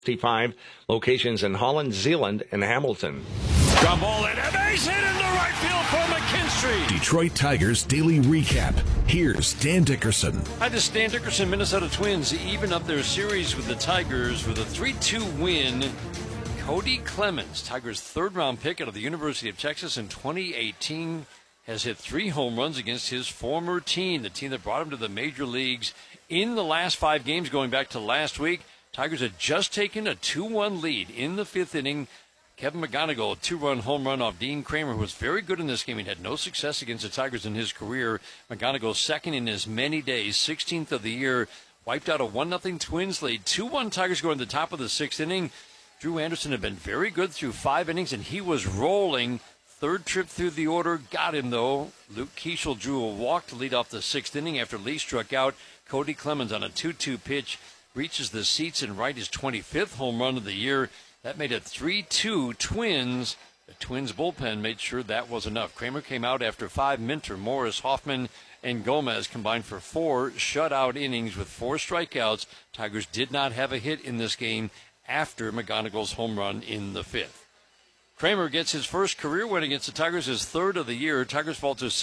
65 locations in Holland, Zeeland, and Hamilton. Ground ball and a base hit into right field for McKinstry. Detroit Tigers Daily Recap. Here's Dan Dickerson. Hi, this is Dan Dickerson. Minnesota Twins even up their series with the Tigers with a 3-2 win. Cody Clemens, Tigers' third-round pick out of the University of Texas in 2018, has hit 3 home runs against his former team, the team that brought him to the major leagues in the last 5 games going back to last week. Tigers had just taken a 2-1 lead in the 5th inning. Kevin McGonigal, a 2-run home run off Dean Kramer, who was very good in this game. He had no success against the Tigers in his career. McGonigal, second in as many days, 16th of the year, wiped out a 1-0 Twins lead. 2-1 Tigers going to the top of the 6th inning. Drew Anderson had been very good through 5 innings, and he was rolling. Third trip through the order, got him, though. Luke Keeschel drew a walk to lead off the 6th inning after Lee struck out. Cody Clemens on a 2-2 pitch reaches the seats and right his 25th home run of the year. That made it 3-2 Twins. The Twins bullpen made sure that was enough. Kramer came out after 5. Minter, Morris, Hoffman, and Gomez combined for 4 shutout innings with 4 strikeouts. Tigers did not have a hit in this game after McGonigal's home run in the 5th. Kramer gets his first career win against the Tigers, his 3rd of the year. Tigers fall to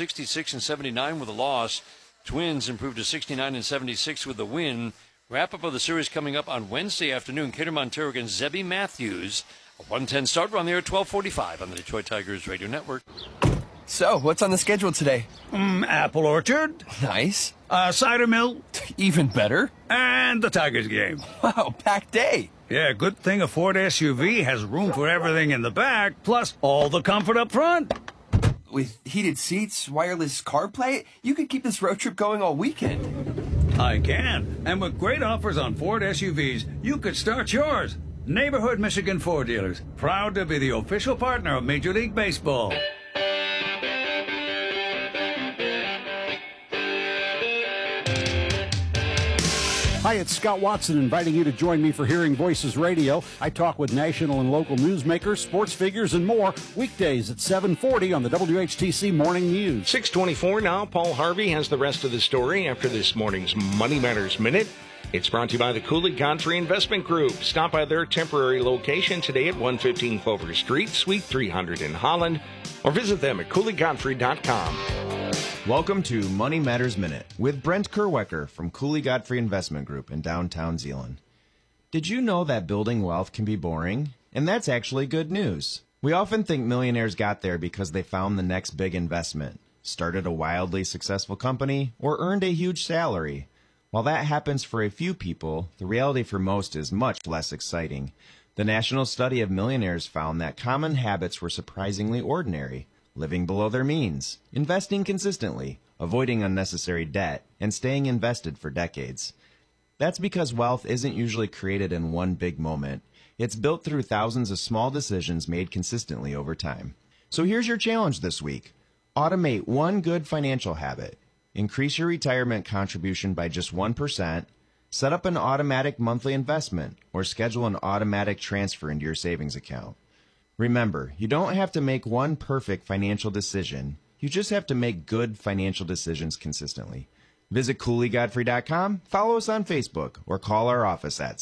66-79 with a loss. Twins improved to 69-76 with a win. Wrap-up of the series coming up on Wednesday afternoon. Kader Montero against Zebby Matthews. A 1:10 start on the air at 12:45 on the Detroit Tigers Radio Network. So, what's on the schedule today? Apple orchard. Nice. Cider mill. Even better. And the Tigers game. Wow, packed day. Yeah, good thing a Ford SUV has room for everything in the back, plus all the comfort up front. With heated seats, wireless CarPlay, you could keep this road trip going all weekend. I can. And with great offers on Ford SUVs, you could start yours. Neighborhood Michigan Ford dealers, proud to be the official partner of Major League Baseball. Hi, it's Scott Watson inviting you to join me for Hearing Voices Radio. I talk with national and local newsmakers, sports figures, and more weekdays at 7:40 on the WHTC Morning News. 6:24 now. Paul Harvey has the rest of the story after this morning's Money Matters Minute. It's brought to you by the Cooley Godfrey Investment Group. Stop by their temporary location today at 115 Clover Street, Suite 300 in Holland, or visit them at CooleyGodfrey.com. Welcome to Money Matters Minute with Brent Kerwecker from Cooley Godfrey Investment Group in downtown Zeeland. Did you know that building wealth can be boring? And that's actually good news. We often think millionaires got there because they found the next big investment, started a wildly successful company, or earned a huge salary. While that happens for a few people, the reality for most is much less exciting. The National Study of Millionaires found that common habits were surprisingly ordinary. Living below their means, investing consistently, avoiding unnecessary debt, and staying invested for decades. That's because wealth isn't usually created in one big moment. It's built through thousands of small decisions made consistently over time. So here's your challenge this week. Automate one good financial habit. Increase your retirement contribution by just 1%. Set up an automatic monthly investment, or schedule an automatic transfer into your savings account. Remember, you don't have to make one perfect financial decision. You just have to make good financial decisions consistently. Visit CooleyGodfrey.com, follow us on Facebook, or call our office at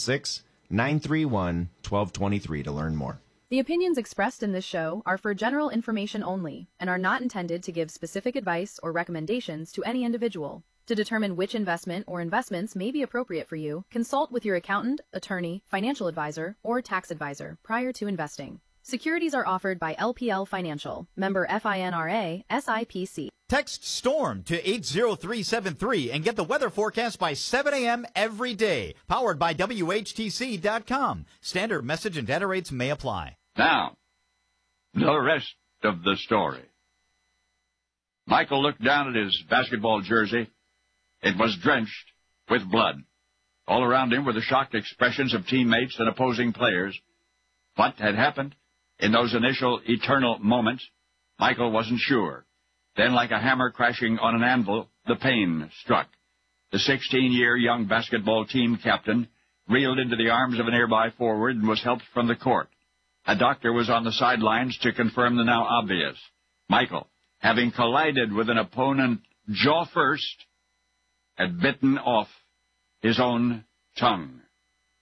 616-931-1223 to learn more. The opinions expressed in this show are for general information only and are not intended to give specific advice or recommendations to any individual. To determine which investment or investments may be appropriate for you, consult with your accountant, attorney, financial advisor, or tax advisor prior to investing. Securities are offered by LPL Financial, member FINRA, SIPC. Text STORM to 80373 and get the weather forecast by 7 a.m. every day. Powered by WHTC.com. Standard message and data rates may apply. Now, the rest of the story. Michael looked down at his basketball jersey. It was drenched with blood. All around him were the shocked expressions of teammates and opposing players. What had happened in those initial eternal moments, Michael wasn't sure. Then, like a hammer crashing on an anvil, the pain struck. The 16-year young basketball team captain reeled into the arms of a nearby forward and was helped from the court. A doctor was on the sidelines to confirm the now obvious. Michael, having collided with an opponent jaw first, had bitten off his own tongue.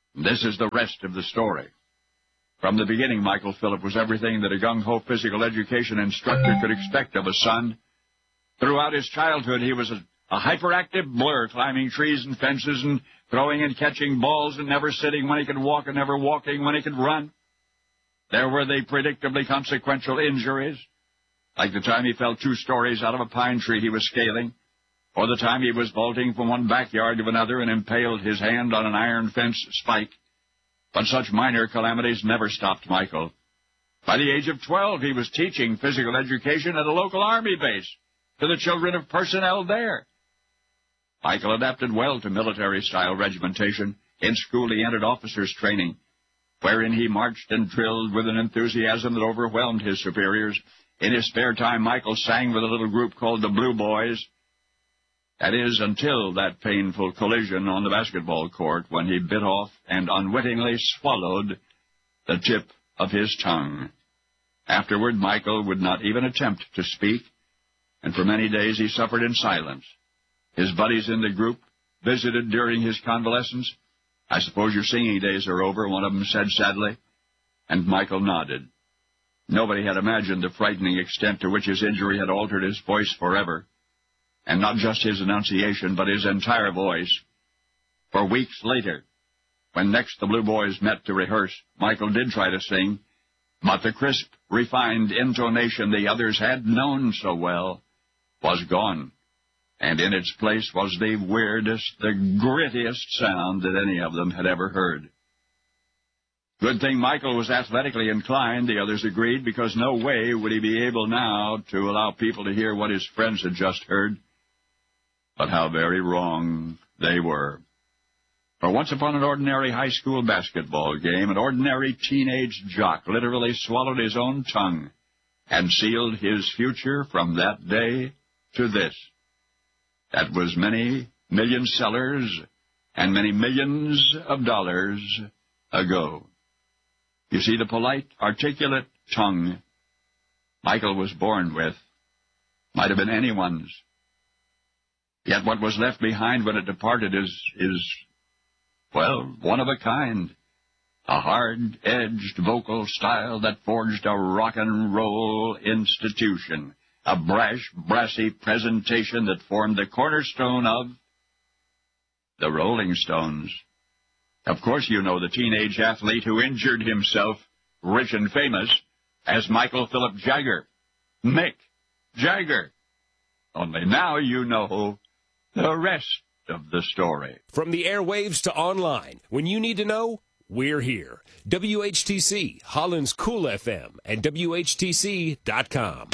This is the rest of the story. From the beginning, Michael Phillip was everything that a gung-ho physical education instructor could expect of a son. Throughout his childhood, he was a hyperactive blur, climbing trees and fences and throwing and catching balls and never sitting when he could walk and never walking when he could run. There were the predictably consequential injuries, like the time he fell 2 stories out of a pine tree he was scaling, or the time he was vaulting from one backyard to another and impaled his hand on an iron fence spike. But such minor calamities never stopped Michael. By the age of 12, he was teaching physical education at a local army base to the children of personnel there. Michael adapted well to military-style regimentation. In school, he entered officers' training, wherein he marched and drilled with an enthusiasm that overwhelmed his superiors. In his spare time, Michael sang with a little group called the Blue Boys. That is, until that painful collision on the basketball court when he bit off and unwittingly swallowed the tip of his tongue. Afterward, Michael would not even attempt to speak, and for many days he suffered in silence. His buddies in the group visited during his convalescence. "I suppose your singing days are over," one of them said sadly, and Michael nodded. Nobody had imagined the frightening extent to which his injury had altered his voice forever. And not just his enunciation, but his entire voice. For weeks later, when next the Blue Boys met to rehearse, Michael did try to sing, but the crisp, refined intonation the others had known so well was gone, and in its place was the weirdest, the grittiest sound that any of them had ever heard. Good thing Michael was athletically inclined, the others agreed, because no way would he be able now to allow people to hear what his friends had just heard. But how very wrong they were. For once upon an ordinary high school basketball game, an ordinary teenage jock literally swallowed his own tongue and sealed his future from that day to this. That was many million sellers and many millions of dollars ago. You see, the polite, articulate tongue Michael was born with might have been anyone's. Yet what was left behind when it departed is, one of a kind. A hard-edged vocal style that forged a rock and roll institution. A brash, brassy presentation that formed the cornerstone of the Rolling Stones. Of course you know the teenage athlete who injured himself, rich and famous, as Michael Phillip Jagger. Mick Jagger. Only now you know the rest of the story. From the airwaves to online, when you need to know, we're here. WHTC, Holland's Cool FM, and WHTC.com.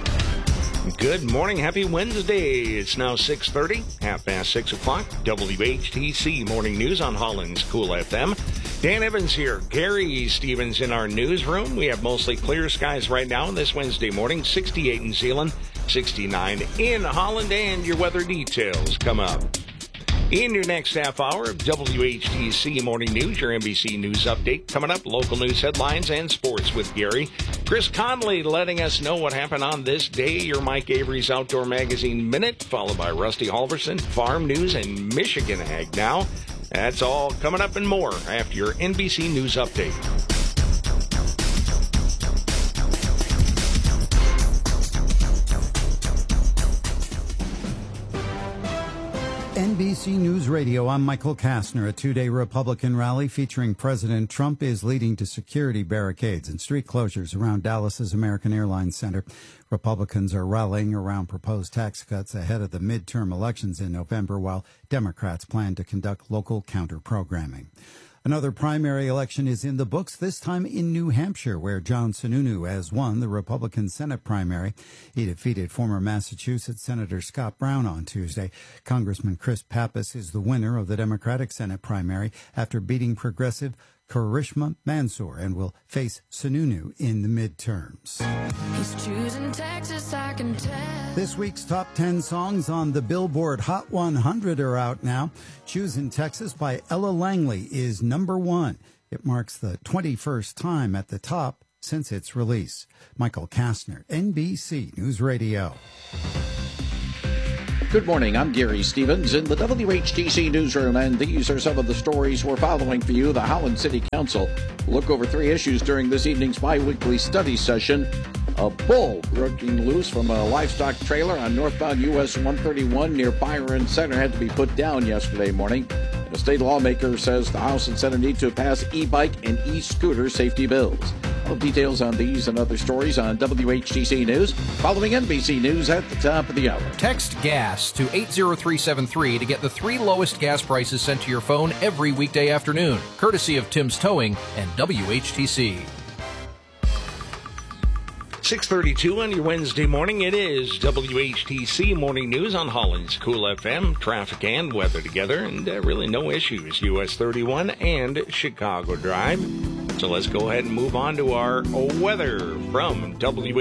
Good morning. Happy Wednesday. It's now 6:30, 6:30. WHTC Morning News on Holland's Cool FM. Dan Evans here. Gary Stevens in our newsroom. We have mostly clear skies right now this Wednesday morning. 68 in Zeeland, 69 in Holland, and your weather details come up. In your next half hour of WHTC Morning News, your NBC News update coming up, local news headlines and sports with Gary. Chris Conley letting us know what happened on this day, your Mike Avery's Outdoor Magazine Minute, followed by Rusty Halverson, Farm News, and Michigan Ag Now. That's all coming up and more after your NBC News update. NBC News Radio, I'm Michael Kastner. A two-day Republican rally featuring President Trump is leading to security barricades and street closures around Dallas's American Airlines Center. Republicans are rallying around proposed tax cuts ahead of the midterm elections in November, while Democrats plan to conduct local counter-programming. Another primary election is in the books, this time in New Hampshire, where John Sununu has won the Republican Senate primary. He defeated former Massachusetts Senator Scott Brown on Tuesday. Congressman Chris Pappas is the winner of the Democratic Senate primary after beating progressive Karishma Mansour and will face Sununu in the midterms. He's choosing Texas, I can tell. This week's top 10 songs on the Billboard Hot 100 are out now. Choosing Texas by Ella Langley is number 1. It marks the 21st time at the top since its release. Michael Kastner, NBC News Radio. Good morning, I'm Gary Stevens in the WHTC newsroom, and these are some of the stories we're following for you. The Holland City Council will look over 3 issues during this evening's bi-weekly study session. A bull breaking loose from a livestock trailer on northbound US 131 near Byron Center had to be put down yesterday morning. A state lawmaker says the House and Senate need to pass e-bike and e-scooter safety bills. All details on these and other stories on WHTC News, following NBC News at the top of the hour. Text GAS to 80373 to get the 3 lowest gas prices sent to your phone every weekday afternoon, courtesy of Tim's Towing and WHTC. 6:32 on your Wednesday morning. It is WHTC Morning News on Holland's Cool FM. Traffic and weather together, and really no issues. US 31 and Chicago Drive. So let's go ahead and move on to our weather from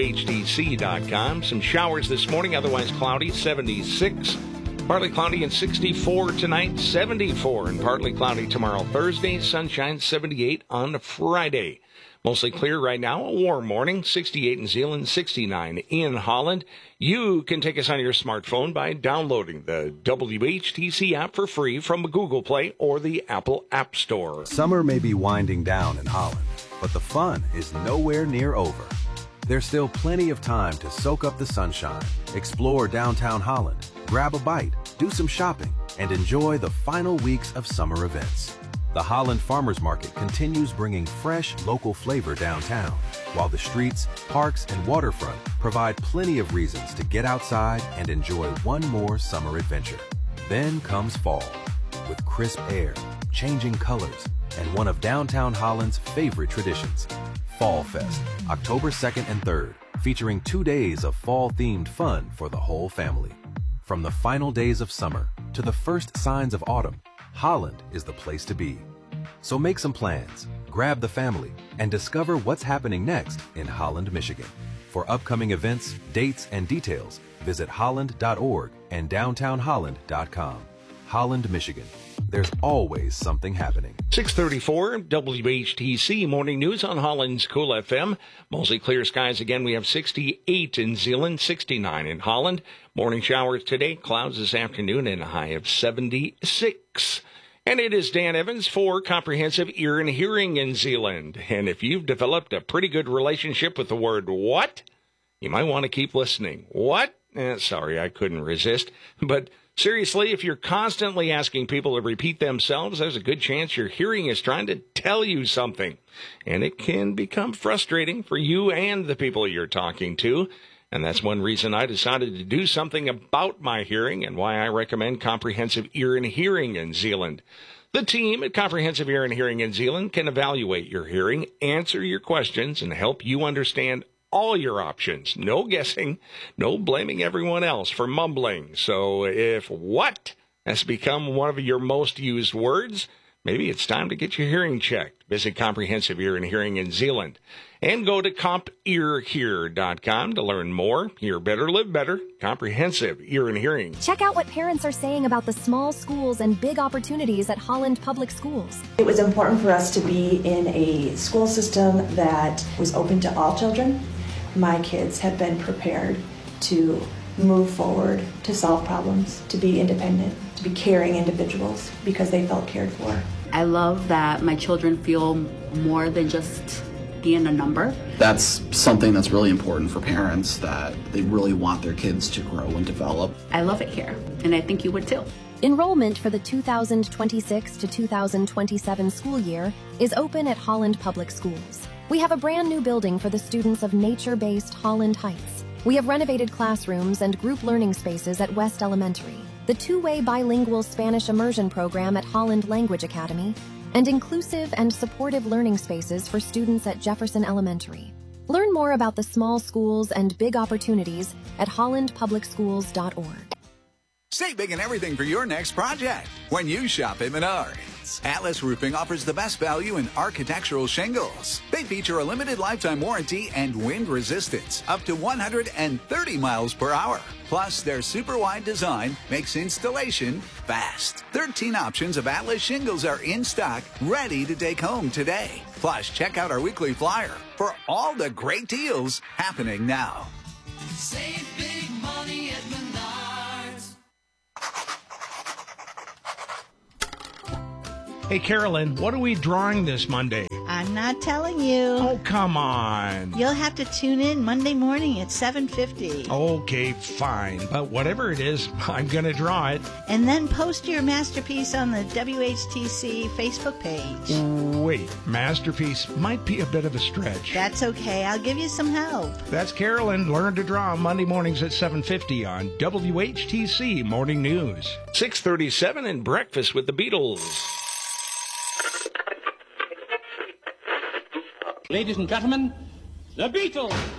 WHTC.com. Some showers this morning, otherwise cloudy, 76. Partly cloudy and 64 tonight, 74 and partly cloudy tomorrow, Thursday. Sunshine, 78 on Friday. Mostly clear right now, a warm morning, 68 in Zeeland, 69 in Holland. You can take us on your smartphone by downloading the WHTC app for free from Google Play or the Apple App Store. Summer may be winding down in Holland, but the fun is nowhere near over. There's still plenty of time to soak up the sunshine, explore downtown Holland, grab a bite, do some shopping, and enjoy the final weeks of summer events. The Holland Farmers Market continues bringing fresh, local flavor downtown, while the streets, parks, and waterfront provide plenty of reasons to get outside and enjoy one more summer adventure. Then comes fall, with crisp air, changing colors, and one of downtown Holland's favorite traditions, Fall Fest, October 2nd and 3rd, featuring 2 days of fall-themed fun for the whole family. From the final days of summer to the first signs of autumn, Holland is the place to be. So make some plans, grab the family, and discover what's happening next in Holland, Michigan. For upcoming events, dates, and details, visit holland.org and downtownholland.com. Holland, Michigan. There's always something happening. 6:34, WHTC Morning News on Holland's Cool FM. Mostly clear skies again. We have 68 in Zeeland, 69 in Holland. Morning showers today, clouds this afternoon, and a high of 76. And it is Dan Evans for Comprehensive Ear and Hearing in Zeeland. And if you've developed a pretty good relationship with the word what, you might want to keep listening. What? Sorry, I couldn't resist. But seriously, if you're constantly asking people to repeat themselves, there's a good chance your hearing is trying to tell you something. And it can become frustrating for you and the people you're talking to. And that's one reason I decided to do something about my hearing and why I recommend Comprehensive Ear and Hearing in Zeeland. The team at Comprehensive Ear and Hearing in Zeeland can evaluate your hearing, answer your questions, and help you understand all your options. No guessing, no blaming everyone else for mumbling. So if what has become one of your most used words, maybe it's time to get your hearing checked. Visit Comprehensive Ear and Hearing in Zeeland. And go to CompEarHear.com to learn more. Hear better, live better. Comprehensive Ear and Hearing. Check out what parents are saying about the small schools and big opportunities at Holland Public Schools. It was important for us to be in a school system that was open to all children. My kids have been prepared to move forward, to solve problems, to be independent, to be caring individuals because they felt cared for. I love that my children feel more than just being a number. That's something that's really important for parents, that they really want their kids to grow and develop. I love it here, and I think you would too. Enrollment for the 2026 to 2027 school year is open at Holland Public Schools. We have a brand new building for the students of nature-based Holland Heights. We have renovated classrooms and group learning spaces at West Elementary, the two-way bilingual Spanish immersion program at Holland Language Academy, and inclusive and supportive learning spaces for students at Jefferson Elementary. Learn more about the small schools and big opportunities at hollandpublicschools.org. Save big in everything for your next project when you shop at Menards. Atlas Roofing offers the best value in architectural shingles. They feature a limited lifetime warranty and wind resistance up to 130 miles per hour. Plus, their super wide design makes installation fast. 13 options of Atlas shingles are in stock, ready to take home today. Plus, check out our weekly flyer for all the great deals happening now. Save big money at Menards. Hey, Carolyn, what are we drawing this Monday? I'm not telling you. Oh, come on. You'll have to tune in Monday morning at 7:50. Okay, fine. But whatever it is, I'm going to draw it. And then post your masterpiece on the WHTC Facebook page. Wait, masterpiece might be a bit of a stretch. That's okay. I'll give you some help. That's Carolyn. Learn to draw Monday mornings at 7:50 on WHTC Morning News. 6:37 and Breakfast with the Beatles. Ladies and gentlemen, the Beatles!